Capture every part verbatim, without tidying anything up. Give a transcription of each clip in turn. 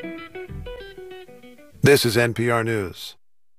This is N P R News.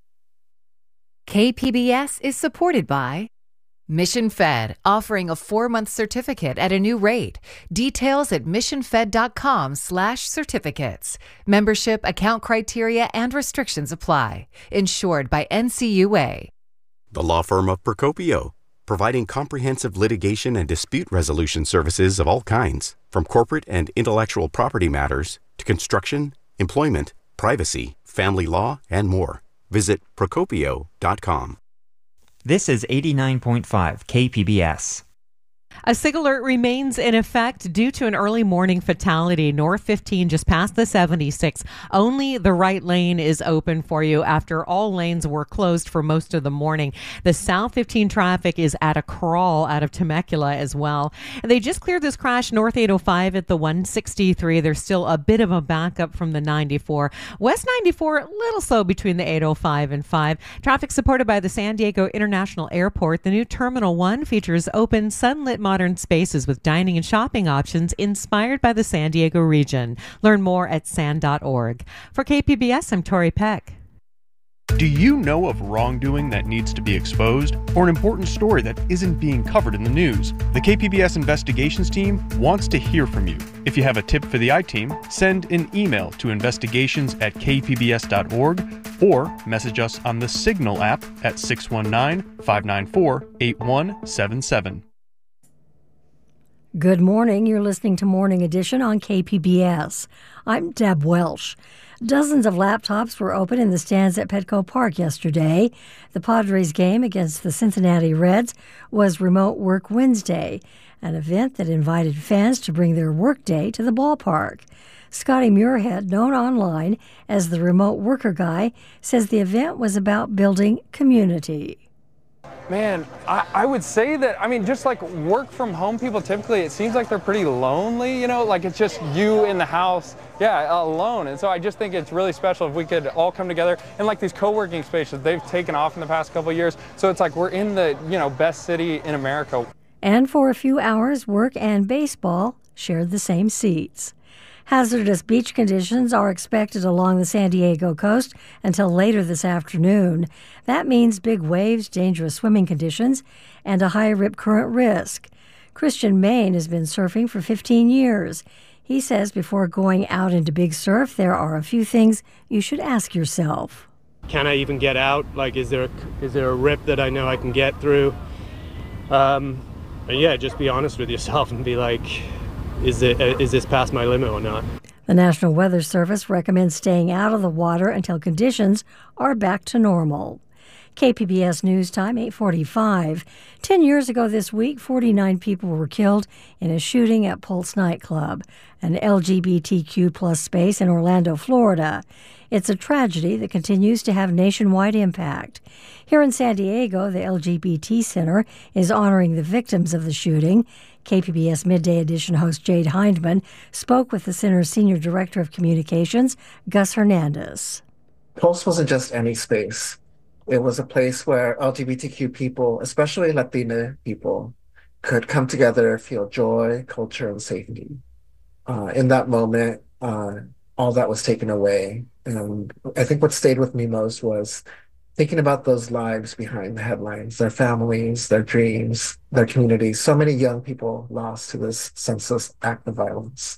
K P B S is supported by Mission Fed, offering a four-month certificate at a new rate. Details at missionfed.com slash certificates. Membership, account criteria, and restrictions apply. Insured by N C U A. The law firm of Procopio, providing comprehensive litigation and dispute resolution services of all kinds, from corporate and intellectual property matters to construction, employment, privacy, family law, and more. Visit procopio dot com. This is eighty-nine point five K P B S. A SIG alert remains in effect due to an early morning fatality. North fifteen just past the seventy-six. Only the right lane is open for you after all lanes were closed for most of the morning. The South fifteen traffic is at a crawl out of Temecula as well. And they just cleared this crash North eight oh five at the one sixty-three. There's still a bit of a backup from the ninety-four. West ninety-four, a little slow between the eight oh five and five. Traffic supported by the San Diego International Airport. The new Terminal one features open, sunlit modern spaces with dining and shopping options inspired by the San Diego region. Learn more at san dot org. For K P B S, I'm Tori Peck. Do you know of wrongdoing that needs to be exposed, or an important story that isn't being covered in the news? The K P B S investigations team wants to hear from you. If you have a tip for the I-Team, send an email to investigations at k p b s dot org or message us on the Signal app at six one nine, five nine four, eight one seven seven. Good morning. You're listening to Morning Edition on K P B S. I'm Deb Welsh. Dozens of laptops were open in the stands at Petco Park yesterday. The Padres game against the Cincinnati Reds was Remote Work Wednesday, an event that invited fans to bring their workday to the ballpark. Scotty Muirhead, known online as the Remote Worker Guy, says the event was about building community. Man, I, I would say that, I mean, just like work from home people, typically it seems like they're pretty lonely, you know, like it's just you in the house, yeah, alone. And so I just think it's really special if we could all come together. And like these co-working spaces, they've taken off in the past couple of years. So it's like we're in the, you know, best city in America. And for a few hours, work and baseball shared the same seats. Hazardous beach conditions are expected along the San Diego coast until later this afternoon. That means big waves, dangerous swimming conditions, and a high rip current risk. Christian Main has been surfing for fifteen years. He says before going out into big surf, there are a few things you should ask yourself. Can I even get out? Like, is there a, is there a rip that I know I can get through? Um, and yeah, just be honest with yourself and be like, Is it is this past my limit or not? The National Weather Service recommends staying out of the water until conditions are back to normal. K P B S News Time, eight forty-five. Ten years ago this week, forty-nine people were killed in a shooting at Pulse nightclub, an L G B T Q plus space in Orlando, Florida. It's a tragedy that continues to have nationwide impact. Here in San Diego, the L G B T Center is honoring the victims of the shooting. K P B S Midday Edition host Jade Hindman spoke with the center's Senior Director of Communications, Gus Hernandez. Pulse wasn't just any space. It was a place where L G B T Q people, especially Latina people, could come together, feel joy, culture, and safety. Uh, in that moment, uh, all that was taken away. And I think what stayed with me most was thinking about those lives behind the headlines, their families, their dreams, their communities. So many young people lost to this senseless act of violence.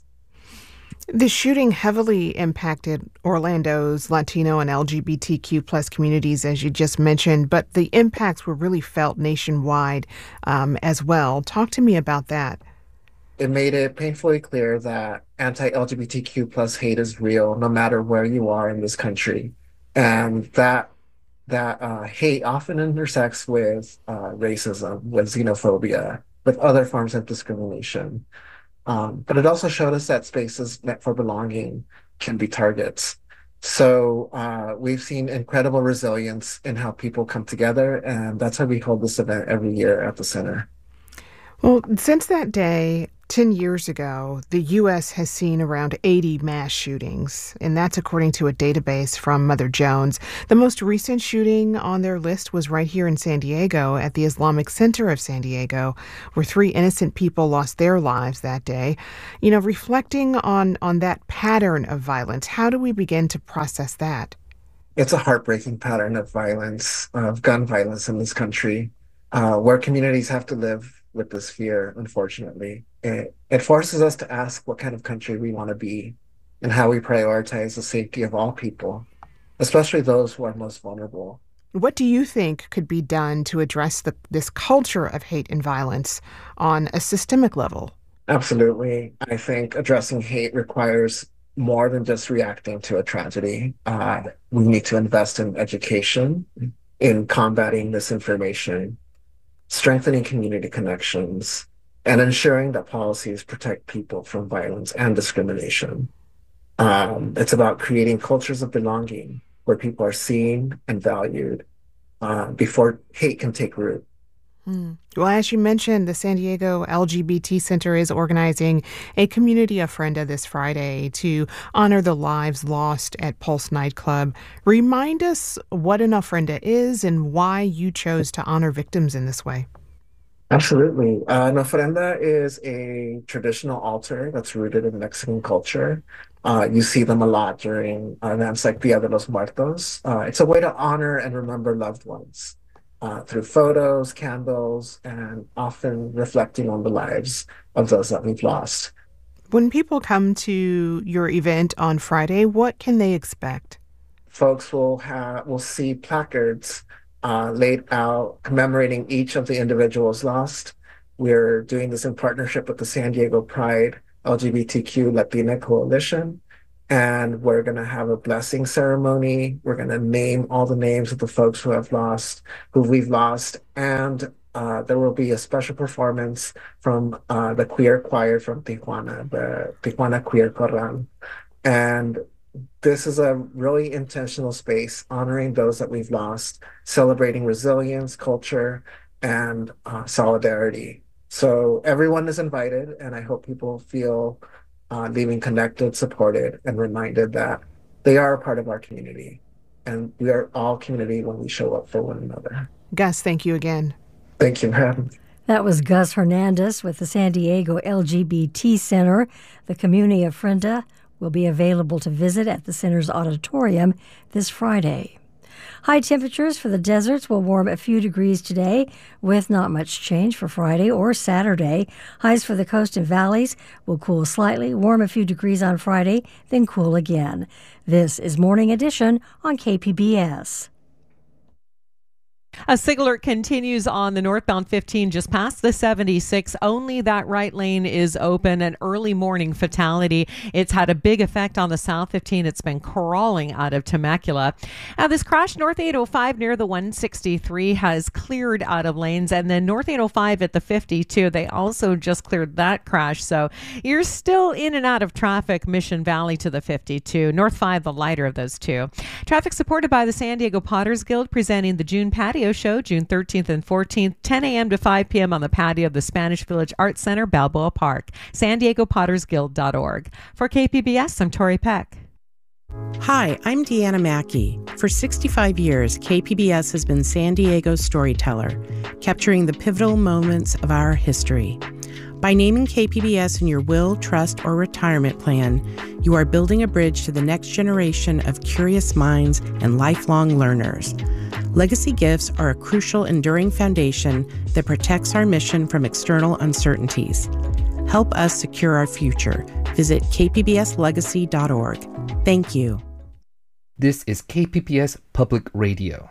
The shooting heavily impacted Orlando's Latino and L G B T Q plus communities, as you just mentioned, but the impacts were really felt nationwide um, as well. Talk to me about that. It made it painfully clear that anti-L G B T Q plus hate is real, no matter where you are in this country. And that that uh, hate often intersects with uh, racism, with xenophobia, with other forms of discrimination. Um, but it also showed us that spaces meant for belonging can be targets. So uh, we've seen incredible resilience in how people come together, and that's why we hold this event every year at the center. Well, since that day, Ten years ago, the U S has seen around eighty mass shootings, and that's according to a database from Mother Jones. The most recent shooting on their list was right here in San Diego at the Islamic Center of San Diego, where three innocent people lost their lives that day. You know, reflecting on, on that pattern of violence, how do we begin to process that? It's a heartbreaking pattern of violence, of gun violence in this country, uh, where communities have to live with this fear, unfortunately. It, it forces us to ask what kind of country we want to be and how we prioritize the safety of all people, especially those who are most vulnerable. What do you think could be done to address the, this culture of hate and violence on a systemic level? Absolutely. I think addressing hate requires more than just reacting to a tragedy. Uh, we need to invest in education, in combating misinformation, strengthening community connections, and ensuring that policies protect people from violence and discrimination. Um, it's about creating cultures of belonging where people are seen and valued uh, before hate can take root. Hmm. Well, as you mentioned, the San Diego L G B T Center is organizing a Community Ofrenda this Friday to honor the lives lost at Pulse nightclub. Remind us what an ofrenda is and why you chose to honor victims in this way. Absolutely. Uh, an ofrenda is a traditional altar that's rooted in Mexican culture. Uh, you see them a lot during events like Dia de los Muertos. Uh, it's a way to honor and remember loved ones uh, through photos, candles, and often reflecting on the lives of those that we've lost. When people come to your event on Friday, what can they expect? Folks will have will see placards Uh, laid out commemorating each of the individuals lost. We're doing this in partnership with the San Diego Pride L G B T Q Latina Coalition, and we're going to have a blessing ceremony. We're going to name all the names of the folks who have lost, who we've lost, and uh, there will be a special performance from uh, the queer choir from Tijuana, the Tijuana Queer Corral. And this is a really intentional space honoring those that we've lost, celebrating resilience, culture, and uh, solidarity. So everyone is invited, and I hope people feel uh, leaving connected, supported, and reminded that they are a part of our community. And we are all community when we show up for one another. Gus, thank you again. Thank you for having me. That was Gus Hernandez with the San Diego L G B T Center. The Community Ofrenda will be available to visit at the center's auditorium this Friday. High temperatures for the deserts will warm a few degrees today, with not much change for Friday or Saturday. Highs for the coast and valleys will cool slightly, warm a few degrees on Friday, then cool again. This is Morning Edition on K P B S. A SIG alert continues on the northbound fifteen just past the seventy-six. Only that right lane is open. An early morning fatality. It's had a big effect on the south fifteen. It's been crawling out of Temecula. Now, this crash north eight oh five near the one sixty-three has cleared out of lanes. And then north eight oh five at the fifty-two, they also just cleared that crash. So you're still in and out of traffic, Mission Valley to the fifty-two. North five, the lighter of those two. Traffic supported by the San Diego Potters Guild, presenting the June Patio Show, June thirteenth and fourteenth, ten a.m. to five p.m. on the patio of the Spanish Village Arts Center, Balboa Park. San Diego Potters Guild dot org. For K P B S, I'm Tori Peck. Hi, I'm Deanna Mackey. For sixty-five years, K P B S has been San Diego's storyteller, capturing the pivotal moments of our history. By naming K P B S in your will, trust, or retirement plan, you are building a bridge to the next generation of curious minds and lifelong learners. Legacy gifts are a crucial, enduring foundation that protects our mission from external uncertainties. Help us secure our future. Visit K P B S legacy dot org. Thank you. This is K P B S Public Radio.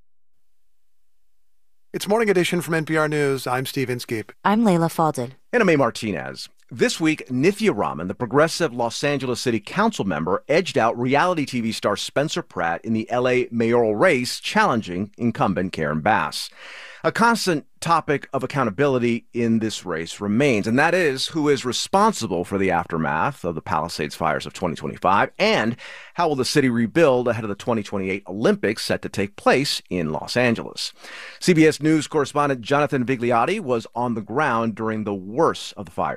It's Morning Edition from N P R News. I'm Steve Inskeep. I'm Layla Fadel. And I'm A. Martinez. This week, Nithya Raman, the progressive Los Angeles City Council member, edged out reality T V star Spencer Pratt in the L A mayoral race, challenging incumbent Karen Bass. A constant topic of accountability in this race remains, and that is who is responsible for the aftermath of the Palisades fires of twenty twenty-five, and how will the city rebuild ahead of the twenty twenty-eight Olympics set to take place in Los Angeles. C B S News correspondent Jonathan Vigliotti was on the ground during the worst of the fires.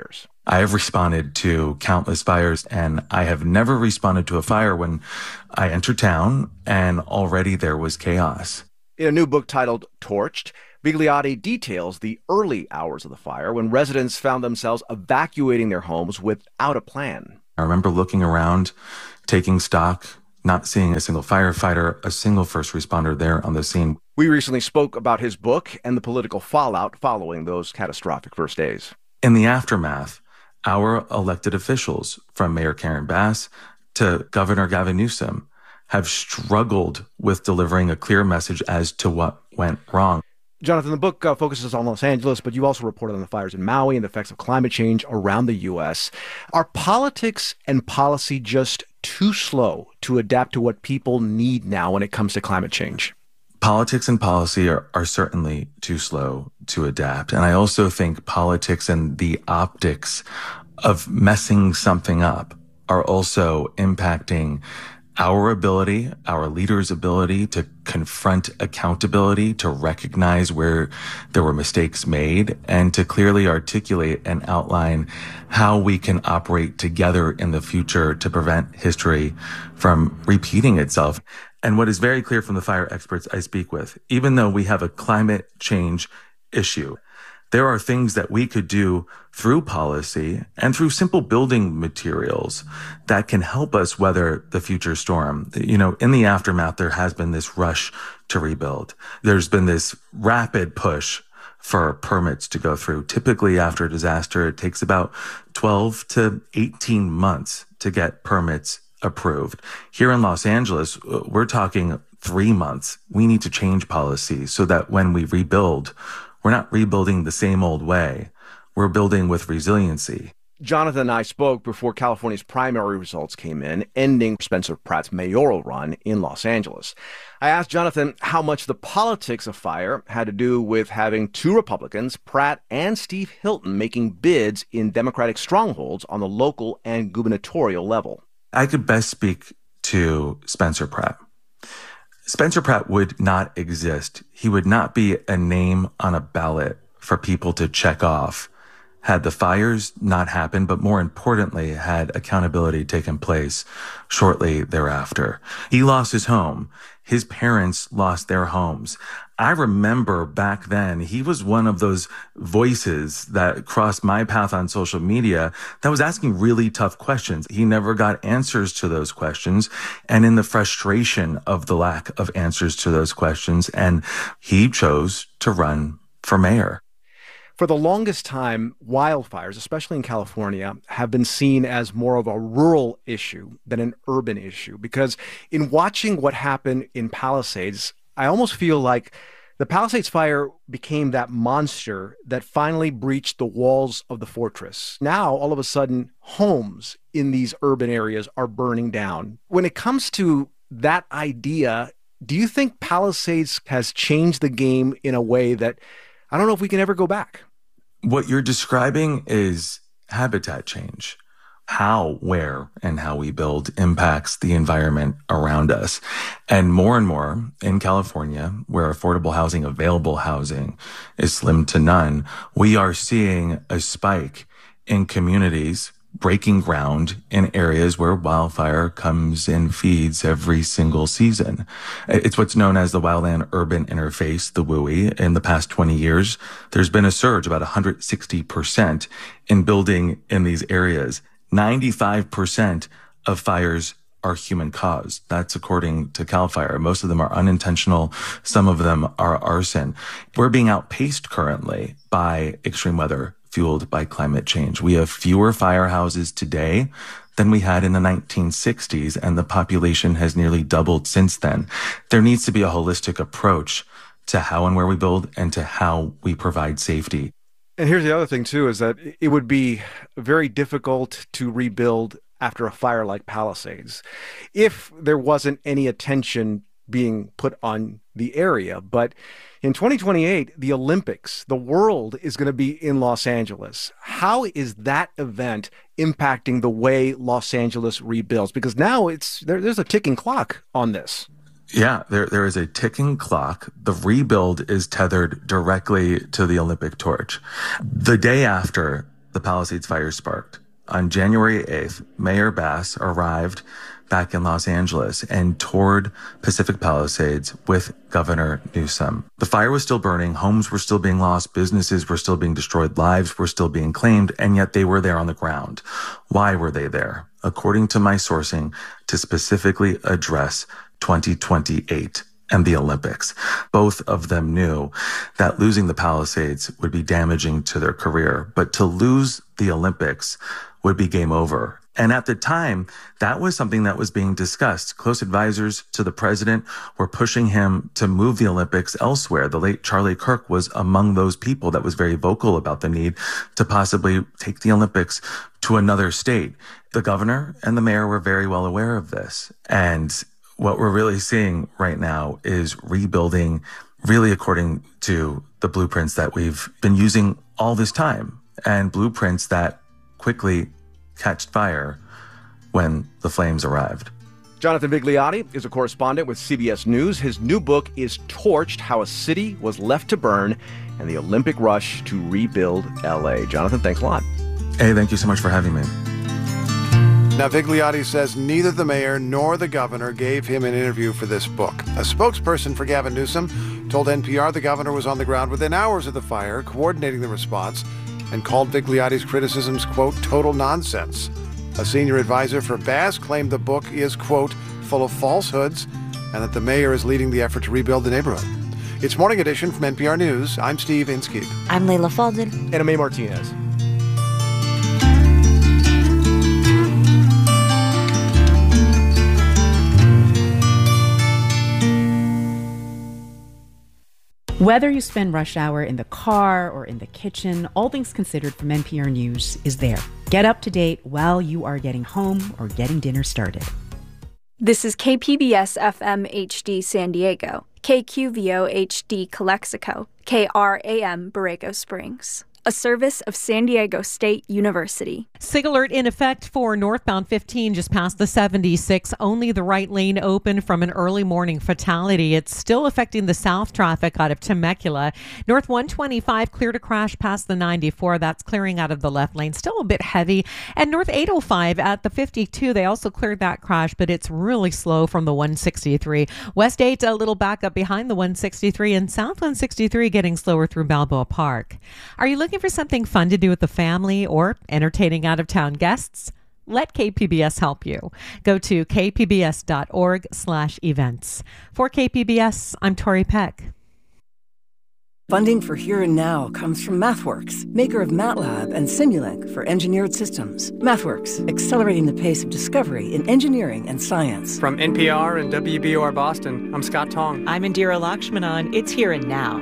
I have responded to countless fires, and I have never responded to a fire when I enter town and already there was chaos. In a new book titled Torched, Bigliotti details the early hours of the fire when residents found themselves evacuating their homes without a plan. I remember looking around, taking stock, not seeing a single firefighter, a single first responder there on the scene. We recently spoke about his book and the political fallout following those catastrophic first days. In the aftermath, our elected officials, from Mayor Karen Bass to Governor Gavin Newsom, have struggled with delivering a clear message as to what went wrong. Jonathan, the book uh, focuses on Los Angeles, but you also reported on the fires in Maui and the effects of climate change around the U S. Are politics and policy just too slow to adapt to what people need now when it comes to climate change? Politics and policy are, are certainly too slow to adapt. And I also think politics and the optics of messing something up are also impacting our ability, our leaders' ability to confront accountability, to recognize where there were mistakes made, and to clearly articulate and outline how we can operate together in the future to prevent history from repeating itself. And what is very clear from the fire experts I speak with, even though we have a climate change issue, there are things that we could do through policy and through simple building materials that can help us weather the future storm. You know, in the aftermath, there has been this rush to rebuild. There's been this rapid push for permits to go through. Typically, after a disaster, it takes about twelve to eighteen months to get permits approved. Here in Los Angeles, we're talking three months. We need to change policy so that when we rebuild, we're not rebuilding the same old way. We're building with resiliency. Jonathan and I spoke before California's primary results came in, ending Spencer Pratt's mayoral run in Los Angeles. I asked Jonathan how much the politics of fire had to do with having two Republicans, Pratt and Steve Hilton, making bids in Democratic strongholds on the local and gubernatorial level. I could best speak to Spencer Pratt. Spencer Pratt would not exist. He would not be a name on a ballot for people to check off had the fires not happened, but more importantly, had accountability taken place shortly thereafter. He lost his home. His parents lost their homes. I remember back then, he was one of those voices that crossed my path on social media that was asking really tough questions. He never got answers to those questions. And in the frustration of the lack of answers to those questions, and he chose to run for mayor. For the longest time, wildfires, especially in California, have been seen as more of a rural issue than an urban issue. Because in watching what happened in Palisades, I almost feel like the Palisades fire became that monster that finally breached the walls of the fortress. Now, all of a sudden, homes in these urban areas are burning down. When it comes to that idea, do you think Palisades has changed the game in a way that I don't know if we can ever go back? What you're describing is habitat change. How, where, and how we build impacts the environment around us. And more and more in California, where affordable housing, available housing is slim to none, we are seeing a spike in communities breaking ground in areas where wildfire comes and feeds every single season. It's what's known as the wildland-urban interface, the W U I. In the past twenty years, there's been a surge, about one hundred sixty percent in building in these areas. ninety-five percent of fires are human caused. That's according to CAL FIRE. Most of them are unintentional. Some of them are arson. We're being outpaced currently by extreme weather fueled by climate change. We have fewer firehouses today than we had in the nineteen sixties, and the population has nearly doubled since then. There needs to be a holistic approach to how and where we build and to how we provide safety. And here's the other thing, too, is that it would be very difficult to rebuild after a fire like Palisades if there wasn't any attention being put on the area. But in twenty twenty-eight, the Olympics, the world is going to be in Los Angeles. How is that event impacting the way Los Angeles rebuilds? Because now it's there, there's a ticking clock on this. Yeah, there there is a ticking clock. The rebuild is tethered directly to the Olympic torch. The day after the Palisades fire sparked. On January eighth, Mayor Bass arrived back in Los Angeles and toured Pacific Palisades with Governor Newsom. The fire was still burning, homes were still being lost, businesses were still being destroyed, lives were still being claimed, and yet they were there on the ground. Why were they there? According to my sourcing, to specifically address twenty twenty-eight and the Olympics. Both of them knew that losing the Palisades would be damaging to their career, but to lose the Olympics would be game over. And at the time, that was something that was being discussed. Close advisors to the president were pushing him to move the Olympics elsewhere. The late Charlie Kirk was among those people that was very vocal about the need to possibly take the Olympics to another state. The governor and the mayor were very well aware of this. And what we're really seeing right now is rebuilding, really according to the blueprints that we've been using all this time, and blueprints that quickly catch fire when the flames arrived. Jonathan Vigliotti is a correspondent with C B S News. His new book is Torched: How a City Was Left to Burn and the Olympic Rush to Rebuild L A. Jonathan, thanks a lot. Hey, thank you so much for having me. Now, Vigliotti says neither the mayor nor the governor gave him an interview for this book. A spokesperson for Gavin Newsom told N P R the governor was on the ground within hours of the fire, coordinating the response, and called Vigliotti's criticisms, quote, total nonsense. A senior advisor for Bass claimed the book is, quote, full of falsehoods, and that the mayor is leading the effort to rebuild the neighborhood. It's Morning Edition from N P R News. I'm Steve Inskeep. I'm Layla Falden. And I'm May Martinez. Whether you spend rush hour in the car or in the kitchen, All Things Considered from N P R News is there. Get up to date while you are getting home or getting dinner started. This is K P B S F M H D San Diego, K Q V O H D Calexico, K R A M Borrego Springs. A service of San Diego State University. SIG alert in effect for northbound fifteen just past the seventy-six. Only the right lane open from an early morning fatality. It's still affecting the south traffic out of Temecula. North one twenty-five clear to crash past the ninety-four. That's clearing out of the left lane. Still a bit heavy. And North eight oh five at the fifty-two. They also cleared that crash, but it's really slow from the one sixty-three. West eight a little back up behind the one sixty-three, and South one sixty-three getting slower through Balboa Park. Are you looking for something fun to do with the family or entertaining out-of-town guests? Let K P B S help you. Go to k p b s dot org slash events. For K P B S, I'm Tori Peck. Funding for Here and Now comes from MathWorks, maker of MATLAB and Simulink for engineered systems. MathWorks, accelerating the pace of discovery in engineering and science. From N P R and W B O R Boston, I'm Scott Tong. I'm Indira Lakshmanan. It's Here and Now.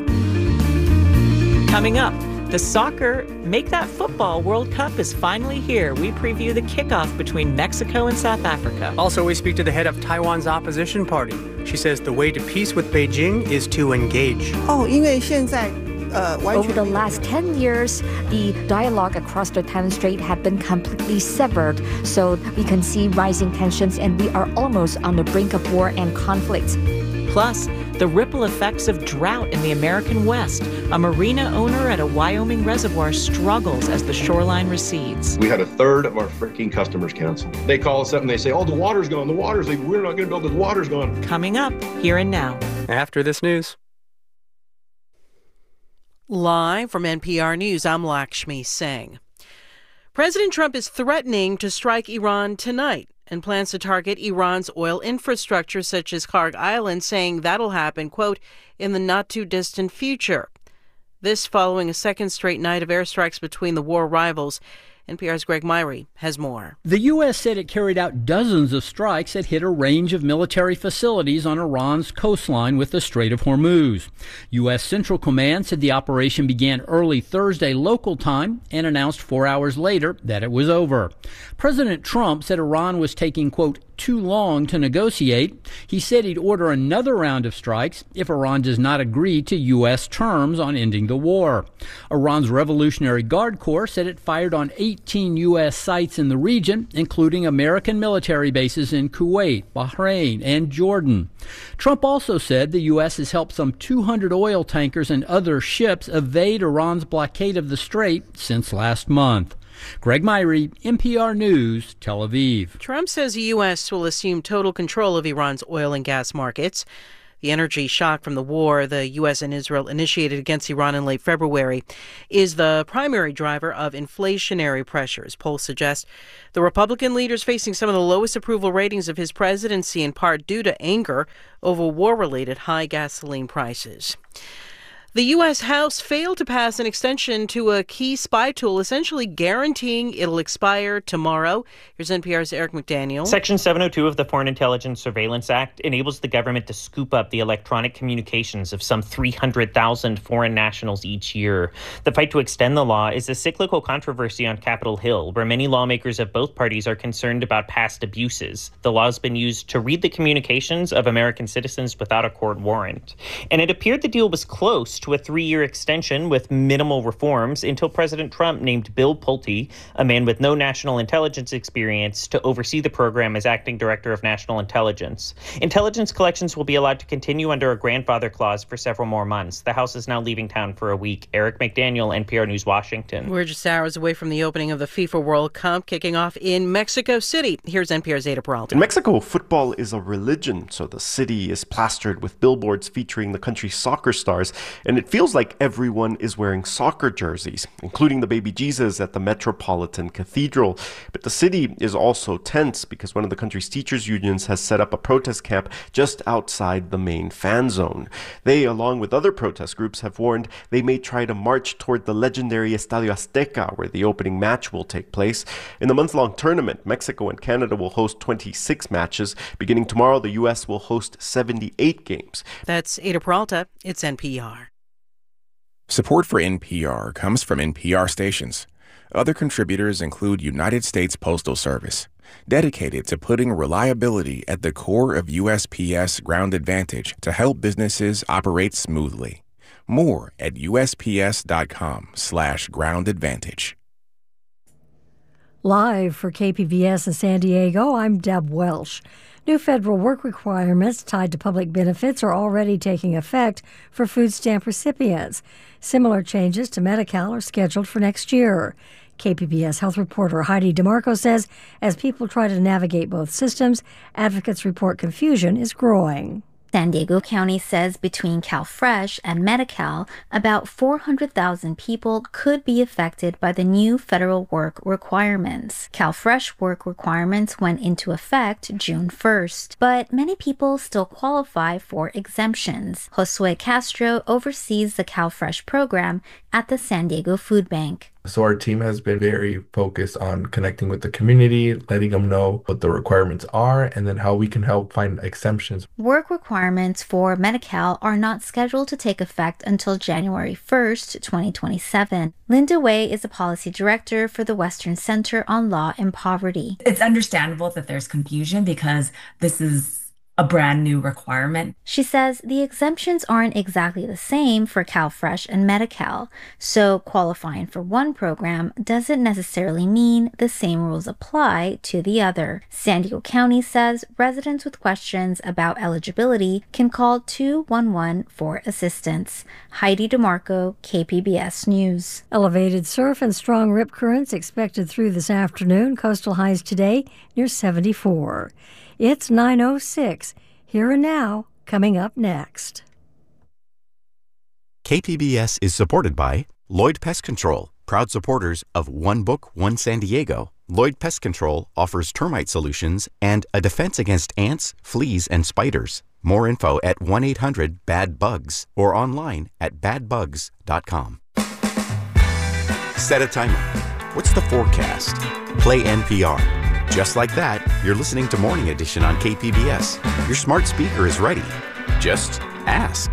Coming up, the soccer Make That Football World Cup is finally here. We preview the kickoff between Mexico and South Africa. Also, we speak to the head of Taiwan's opposition party. She says the way to peace with Beijing is to engage. Over the last ten years, the dialogue across the Taiwan Strait had been completely severed. So we can see rising tensions, and we are almost on the brink of war and conflict. Plus, the ripple effects of drought in the American West. A marina owner at a Wyoming reservoir struggles as the shoreline recedes. We had a third of our freaking customers cancel. They call us up and they say, oh, the water's gone, the water's leaving. We're not going to build, the water's gone. Coming up, Here and Now. After this news. Live from N P R News, I'm Lakshmi Singh. President Trump is threatening to strike Iran tonight and plans to target Iran's oil infrastructure, such as Karg Island, saying that'll happen, quote, in the not-too-distant future. This following a second straight night of airstrikes between the war rivals. N P R's Greg Myrie has more. The U S said it carried out dozens of strikes that hit a range of military facilities on Iran's coastline with the Strait of Hormuz. U S Central Command said the operation began early Thursday local time and announced four hours later that it was over. President Trump said Iran was taking, quote, too long to negotiate. He said he'd order another round of strikes if Iran does not agree to U S terms on ending the war. Iran's Revolutionary Guard Corps said it fired on eighteen U S sites in the region, including American military bases in Kuwait, Bahrain, and Jordan. Trump also said the U S has helped some two hundred oil tankers and other ships evade Iran's blockade of the strait since last month. Greg Myrie, N P R News, Tel Aviv. Trump says the U S will assume total control of Iran's oil and gas markets. The energy shock from the war the U S and Israel initiated against Iran in late February is the primary driver of inflationary pressures. Polls suggest the Republican leader is facing some of the lowest approval ratings of his presidency, in part due to anger over war-related high gasoline prices. The U S. House failed to pass an extension to a key spy tool, essentially guaranteeing it'll expire tomorrow. Here's N P R's Eric McDaniel. Section seven oh two of the Foreign Intelligence Surveillance Act enables the government to scoop up the electronic communications of some three hundred thousand foreign nationals each year. The fight to extend the law is a cyclical controversy on Capitol Hill, where many lawmakers of both parties are concerned about past abuses. The law has been used to read the communications of American citizens without a court warrant. And it appeared the deal was close to a three-year extension with minimal reforms until President Trump named Bill Pulte, a man with no national intelligence experience, to oversee the program as acting director of national intelligence. Intelligence collections will be allowed to continue under a grandfather clause for several more months. The House is now leaving town for a week. Eric McDaniel, N P R News, Washington. We're just hours away from the opening of the FIFA World Cup, kicking off in Mexico City. Here's N P R's Ada Peralta. In Mexico, football is a religion, so the city is plastered with billboards featuring the country's soccer stars, and it feels like everyone is wearing soccer jerseys, including the baby Jesus at the Metropolitan Cathedral. But the city is also tense because one of the country's teachers' unions has set up a protest camp just outside the main fan zone. They, along with other protest groups, have warned they may try to march toward the legendary Estadio Azteca, where the opening match will take place. In the month-long tournament, Mexico and Canada will host twenty-six matches. Beginning tomorrow, the U S will host seventy-eight games. That's Ada Peralta. It's N P R. Support for N P R comes from N P R stations. Other contributors include United States Postal Service, dedicated to putting reliability at the core of U S P S Ground Advantage to help businesses operate smoothly. More at usps.com slash ground advantage. Live for K P B S in San Diego, I'm Deb Welsh. New federal work requirements tied to public benefits are already taking effect for food stamp recipients. Similar changes to Medi-Cal are scheduled for next year. K P B S health reporter Heidi DeMarco says as people try to navigate both systems, advocates report confusion is growing. San Diego County says between CalFresh and Medi-Cal, about four hundred thousand people could be affected by the new federal work requirements. CalFresh work requirements went into effect June first, but many people still qualify for exemptions. Josue Castro oversees the CalFresh program at the San Diego Food Bank. So our team has been very focused on connecting with the community, letting them know what the requirements are, and then how we can help find exemptions. Work requirements for Medi-Cal are not scheduled to take effect until January first, twenty twenty-seven. Linda Way is a policy director for the Western Center on Law and Poverty. It's understandable that there's confusion because this is a brand new requirement. She says the exemptions aren't exactly the same for CalFresh and Medi-Cal, so qualifying for one program doesn't necessarily mean the same rules apply to the other. San Diego County says residents with questions about eligibility can call two one one for assistance. Heidi DeMarco, K P B S News. Elevated surf and strong rip currents expected through this afternoon. Coastal highs today near seventy-four. It's nine oh six. Here and Now, coming up next. K P B S is supported by Lloyd Pest Control, proud supporters of One Book, One San Diego. Lloyd Pest Control offers termite solutions and a defense against ants, fleas, and spiders. More info at one eight hundred bad bugs or online at bad bugs dot com. Set a timer. What's the forecast? Play N P R. Just like that, you're listening to Morning Edition on K P B S. Your smart speaker is ready. Just ask.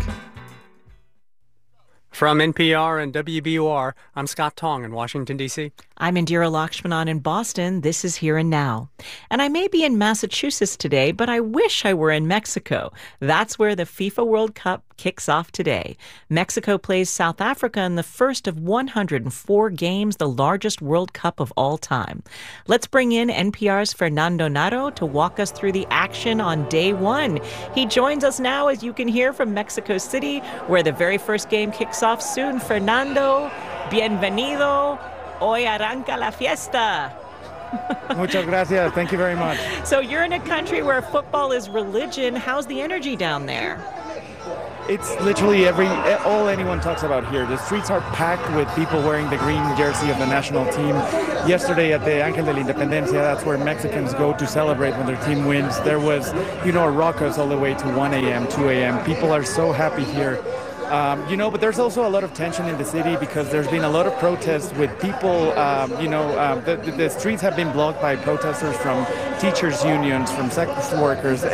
From N P R and W B U R, I'm Scott Tong in Washington, D C I'm Indira Lakshmanan in Boston. This is Here and Now. And I may be in Massachusetts today, but I wish I were in Mexico. That's where the FIFA World Cup kicks off today. Mexico plays South Africa in the first of one hundred four games, the largest World Cup of all time. Let's bring in N P R's Fernando Narro to walk us through the action on day one. He joins us now, as you can hear, from Mexico City, where the very first game kicks off soon. Fernando, bienvenido. Hoy arranca la fiesta. Muchas gracias. Thank you very much. So you're in a country where football is religion. How's the energy down there? It's literally every all anyone talks about here. The streets are packed with people wearing the green jersey of the national team. Yesterday at the Ángel de la Independencia, that's where Mexicans go to celebrate when their team wins. There was, you know, ruckus all the way to one a.m., two a.m. People are so happy here. Um, you know, but there's also a lot of tension in the city because there's been a lot of protests with people, um, you know, uh, the, the streets have been blocked by protesters from teachers' unions, from sex workers,